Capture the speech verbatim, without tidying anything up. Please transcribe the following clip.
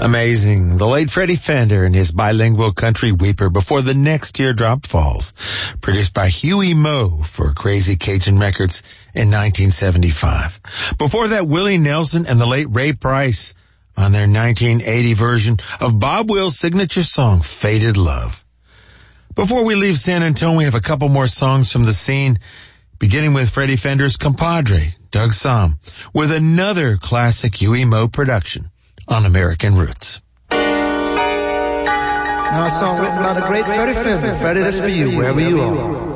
Amazing. The late Freddie Fender and his bilingual country weeper Before the Next Teardrop Falls, produced by Huey Moe for Crazy Cajun Records in nineteen seventy-five. Before that, Willie Nelson and the late Ray Price on their nineteen eighty version of Bob Wills' signature song, Faded Love. Before we leave San Antonio, we have a couple more songs from the scene, beginning with Freddie Fender's compadre, Doug Sahm, with another classic Huey Moe production on American Roots. Now a song written by the great Freddie Fender. Freddie, this for you, wherever you are.